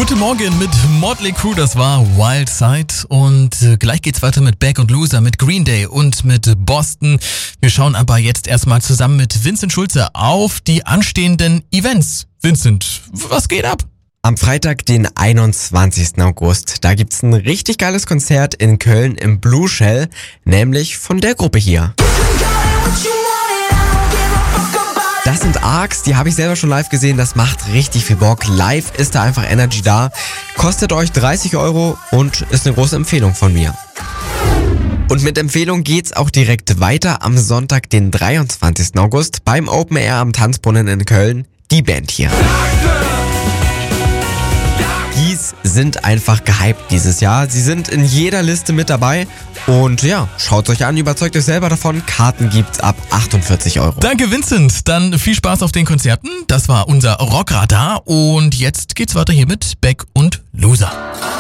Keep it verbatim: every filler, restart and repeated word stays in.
Guten Morgen mit Motley Crue, das war Wild Side und äh, gleich geht's weiter mit Back und Loser, mit Green Day und mit Boston. Wir schauen aber jetzt erstmal zusammen mit Vincent Schulze auf die anstehenden Events. Vincent, was geht ab? Am Freitag, den einundzwanzigsten August, da gibt's ein richtig geiles Konzert in Köln im Blue Shell, nämlich von der Gruppe hier. Das sind Arcs, die habe ich selber schon live gesehen, das macht richtig viel Bock. Live ist da einfach Energy da, kostet euch dreißig Euro und ist eine große Empfehlung von mir. Und mit Empfehlung geht's auch direkt weiter am Sonntag, den dreiundzwanzigsten August, beim Open Air am Tanzbrunnen in Köln, die Band hier. Dies sind einfach gehypt dieses Jahr. Sie sind in jeder Liste mit dabei. Und ja, schaut euch an, überzeugt euch selber davon. Karten gibt's ab achtundvierzig Euro. Danke Vincent, dann viel Spaß auf den Konzerten. Das war unser Rockradar und jetzt geht's weiter hier mit Back und Loser.